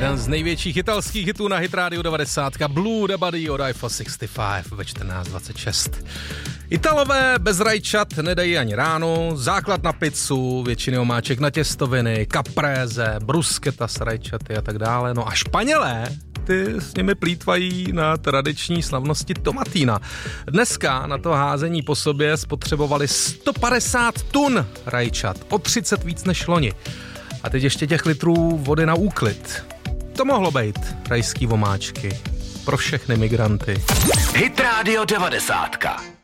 Jeden z největších italských hitů na Hit Radio 90. Blue the Body od iPhone 65 ve 14:26. Italové bez rajčat nedají ani ráno, základ na pizzu, většiny omáček na těstoviny, caprese, bruschetta s rajčaty a tak dále. No a Španělé, ty s nimi plýtvají na tradiční slavnosti tomatína. Dneska na to házení po sobě spotřebovali 150 tun rajčat, o 30 víc než loni. A teď ještě těch litrů vody na úklid. To mohlo být rajský omáčky pro všechny migranty. Hit Radio 90.